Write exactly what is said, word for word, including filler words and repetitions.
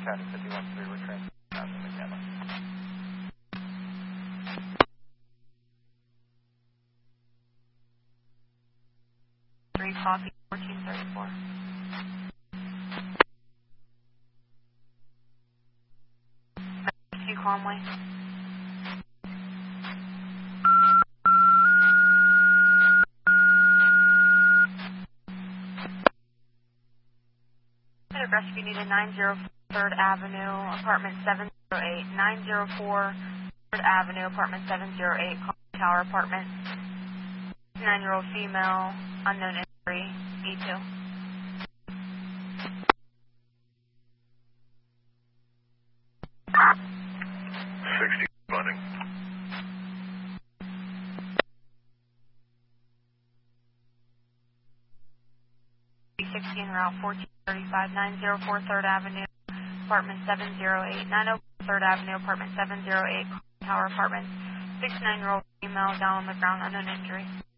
County fifty-one three, we're transferring out to McKenna. Three Coffee, fourteen thirty-four. Rescue Conway. Rescue needed nine oh four third Avenue, apartment seven oh eight. nine oh four third Avenue, apartment seven oh eight, Tower Apartment. nine-year-old female, unknown injury, E two. sixty, running. sixteen route fourteen thirty-five, nine oh four third Avenue, apartment seven oh eight. nine oh four third Avenue, apartment seven oh eight, Tower Apartment. sixty-nine-year-old female, down on the ground, unknown injury.